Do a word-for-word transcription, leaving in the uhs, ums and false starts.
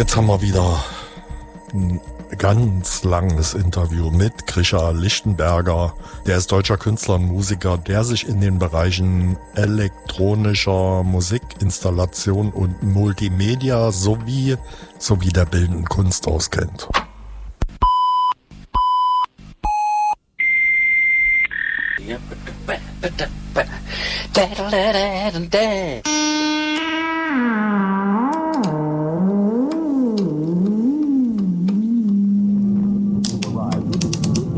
Jetzt haben wir wieder ein ganz langes Interview mit Grisha Lichtenberger. Der ist deutscher Künstler und Musiker, der sich in den Bereichen elektronischer Musikinstallation und Multimedia sowie, sowie der bildenden Kunst auskennt.